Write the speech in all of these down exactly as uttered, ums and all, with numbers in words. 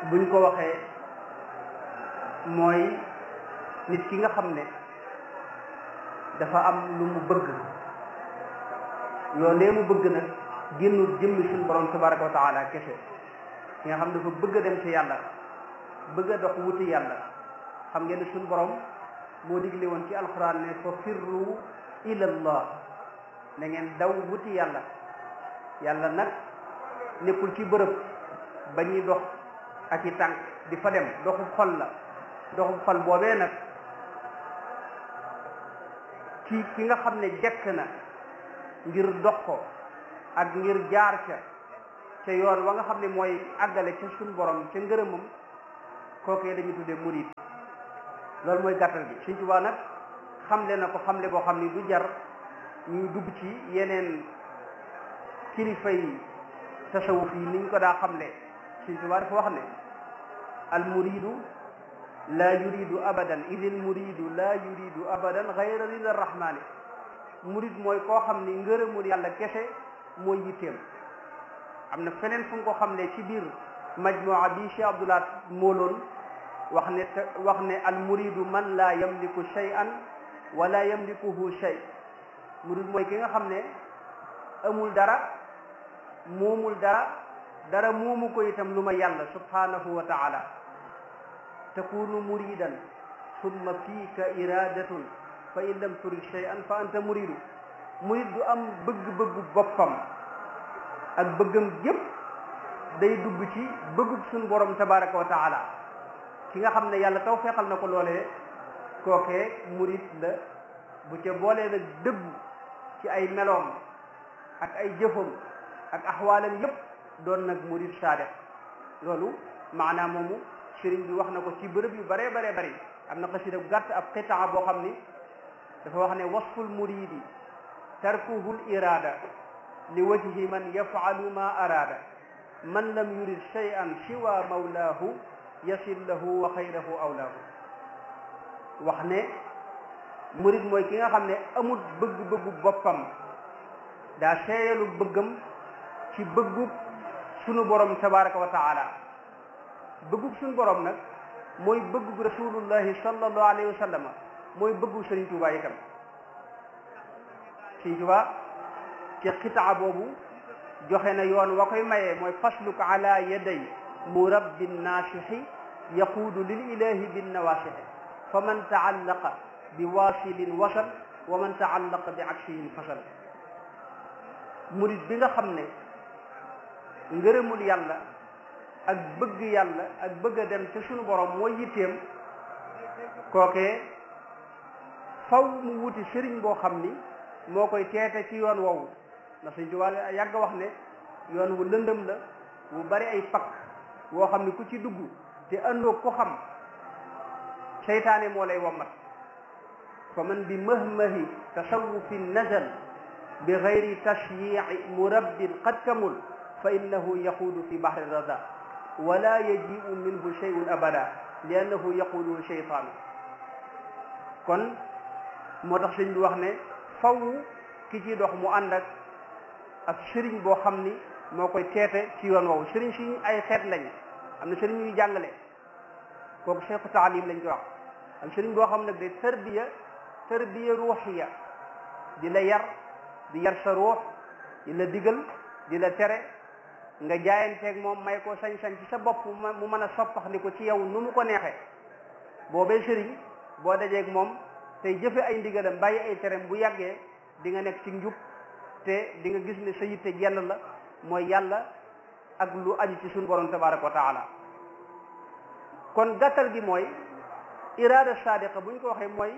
buñ ko waxee mooy nit ki nga xam ne dafa am lu mu bëgg yoo lee mu bëgg nag génnul jëmmi suñu borom tabaraka wa taala kese ki nga xam dafa bëgg a dem ci yàlla bëgg a dox wuti yàlla xam ngeen ne suñu borom moo digle woon ci alquran ne fa firru ila allah na ngeen daw wuti yàlla yàlla nag nekkul ci bërëb ba ñuy dox ak i tànk di fa dem doxu xol la doxu xol boobee nag ci ki nga xam ne jekk na ngir dox ko ak ngir jaar ca ca yoon wa nga xam ne mooy àggale ca suñ borom ca ngërëmam kookee dañuy tuddee murid loolu mooy gàttal gi Sëñ Tuubaa nag xamle na ko xamle boo xam ni du jar ñuy dugg ci yeneen kilifa yi tasawuf yi niñ ko daa xamle Sëñ Tuubaa dafa wax ne al muridu laa yuridu abadan idil muridu laa yuridu abadan gayra rida rahmani murid mooy koo xam ni ngërëmul yàlla kese mooy yitteem am na feneen fu nga ko xam ne ci biir majmuwa bi Cheikh Abdoulaye mooloon wax ne wax ne al muridu man laa yamliku shay'an wala yamlikuhu shay murid mooy ki nga xam ne amul dara moomul dara dara moomu ko itam lu ma yàlla subhanahu wa taala takunu muridan summa fiika iradatun fa in lam turid shay'an fa anta muridu murid du am bëgg-bëggu boppam ak bëggam yépp day dugg ci bëggub suñu borom tabaraka wa taala ki nga xam ne yàlla taw feexal na ko loolee kookee murid la bu ca boolee nag dëggu ci ay meloom ak ay jëfam ak axwaalam yépp doon nag murid saadiq loolu maanaam moomu sëriñ bi wax na ko ci bërëb yu bare bare bari am na xasida bu gàtt ab qitaa boo xam ni dafa wax ne wasful muridi tarkuhul irada li wajhi man yafalu ma arada man lam yurid shay'an siwa mawlaahu yasil lahu wa xayrahu awlaahu wax ne murid mooy ki nga xam ne amul bëgg-bëggu boppam daa seeyalu bëggam ci bëggub sunu borom tabaraka wa taala bëggub sunu borom nag mooy bëggub rasulullahi sallallahu alayhi wa sallam mooy bëggub Sëriñ Tuubaa itam Sëriñ Tuubaa ci xitaa boobu joxe na yoon wa koy mayee mooy fasluk ala yaday murabbin naasixi yaquudu lil ilahi bin nawaasixi fa man taallaqa bi waasilin wasal wa man taallaqa bi aksihin fasal murid bi nga xam ne ngërëmul yàlla ak bëgg yàlla ak bëgg a dem ci sunu borom mooy yitteem kookee faw mu wuti sëriñ boo xam ni moo koy teete ci yoon woowu ndax Sëñ Tuubaa yàgg wax ne yoon wu lëndëm la wu bari ay pakk woo xam ni ku ci dugg te àndoo ko xam seytaane moo lay wommat fa man bi mahmahi tasawufin nazal bi gayri tashyi'i murabbin qad kamul fa innahu yaquudu fi bahri rada wala yaji'u minhu shay'un abada li annahu yaquudu sheytaanu kon moo tax sëñ bi wax ne faw ki ci dox mu ànd ak ak sëriñ boo xam ni moo koy teete ci yoon woowu sëriñ si ay xeet lañ am na sëriñ yuy jàngale kooku cheikhu taalim lañ koy wax am sëriñ boo xam nag de tarbiya tarbiya ruuxiya di la yar di yar sa ruux di la digal di la tere nga jaayanteeg moom may ko sañ-sañ ci sa bopp mu mën a soppax ni ko ci yow nu mu ko neexee boobee sëriñ boo dajeeg moom tey jëfe ay ndigalam bàyyi ay terem bu yàggee di nga nekk ci njub te di nga gis ne sa yitte jenn la mooy yàlla ak lu aju ci suñu borom tabaraka wa taala kon gàttal gi mooy iraada sadiqa bu ñu ko waxee mooy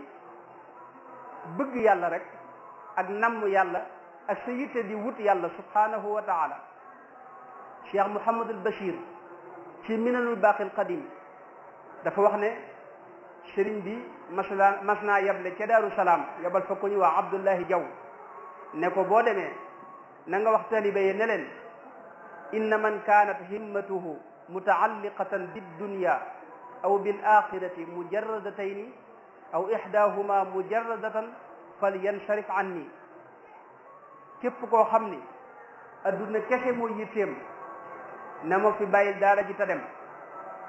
bëgg yàlla rek ak namm yàlla ak sa yitte di wut yàlla subhanahu wa taala cheikh Mouhamad al Bachir ci minanul baaqil qadim dafa wax ne sëriñ bi masla mas naa yable ca Daaru Salaam yabal fa ko ñu waa Abdullahi Jaw ne ko boo demee na nga wax talibe yi ne leen inna man kaanat himmatuhu mutaalliqatan biddunya aw bil axirati mujarradatayni aw ixdaahuma mujarradatan falyansarif anni képp koo xam ni adduna kese mooy yitteem na ma fi bàyyil daara ji ta dem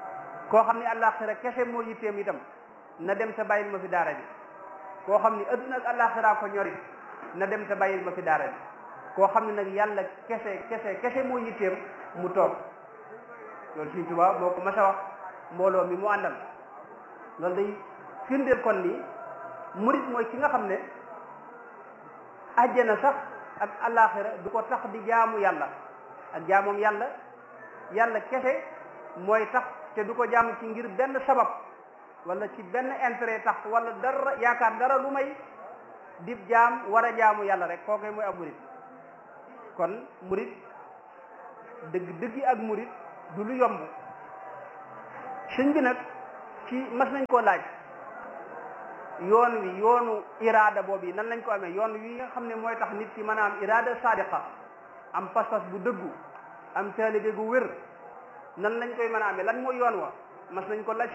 koo xam ne àllaaxira kese moo yitteem itam na dem te bàyyil ma fi daara bi koo xam ne adduna ak àllaaxira ko ñori na dem te bàyyil ma fi daara bi koo xam ne nag yàlla kese kese kese moo yitteem mu toog loolu Sëriñ Tuubaa moo ko mas a wax mbooloo mi mu àndal loolu day firndeel kon ni murit mooy ki nga xam ne àjjana sax ak àllaaxira du ko tax di jaamu yàlla ak jaamoom yàlla yàlla kese mooy tax te du ko jaamu ci ngir benn sabab wala ci benn intérêt tax wala dara yaakaar dara lu may dib jaam war a jaamu yàlla rek kooku mooy ab murit kon murit dëgg dëggi ak murit du lu yomb sëñ bi nag ci mas nañ koo laaj yoon wi yoonu iraada boobu yi nan lañ ko amee yoon wi nga xam ne mooy tax nit ki mën a am iraada sadiqa am pas-pas bu dëggu am taalibe gu wér nan lañ koy mën a amee lan mooy yoon wa mas nañ ko laaj